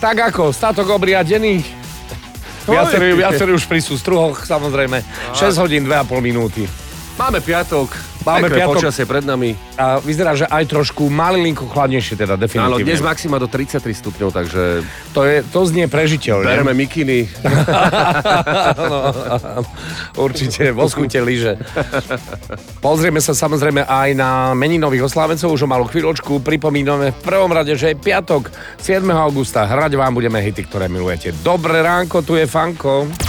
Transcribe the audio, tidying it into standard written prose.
Tak ako, statok obriadený. Viacerí už pri sústruhoch, samozrejme. 6 hodín, 2,5 minúty. Máme piatok. Máme piatok. Počasie pred nami. A vyzerá, že aj trošku malinko chladnejšie teda, definitívne. Áno, dnes maxima do 33 stupňov, takže... To znie prežiteľne. Bereme mikiny. Určite, voskujte lyže. Pozrieme sa samozrejme aj na meninových oslávencov, už o malú chvíľočku. Pripomíname v prvom rade, že je piatok 7. augusta. Hrať vám budeme hity, ktoré milujete. Dobré ránko, tu je Fanko.